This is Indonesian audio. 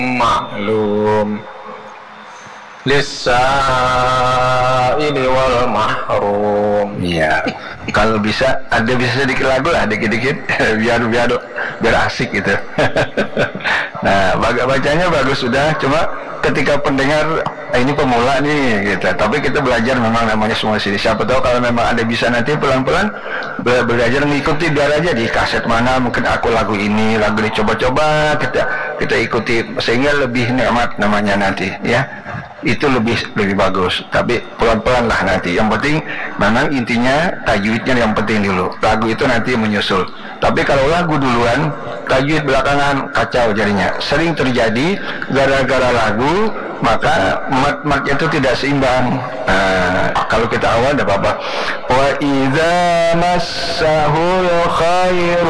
ma'lum lis-sa'ili wal mahrum. Iya. Kalau bisa sedikit lagu lah, dikit-dikit biar asik gitu. Nah, bacanya bagus sudah, cuma ketika pendengar ini pemula nih gitu. Tapi kita belajar memang namanya semua sini. Siapa tahu kalau memang ada bisa nanti pelan-pelan belajar mengikuti, biar aja di kaset mana mungkin aku lagu ini coba-coba kita ikuti sehingga lebih nikmat namanya nanti ya. Itu lebih bagus, tapi pelan-pelan lah nanti. Yang penting memang intinya tajwidnya yang penting dulu, lagu itu nanti menyusul. Tapi kalau lagu duluan, tajwid belakangan, kacau jadinya. Sering terjadi gara-gara lagu maka mat-matnya itu tidak seimbang. Kalau kita awal tidak apa-apa. Wa idza massahul khair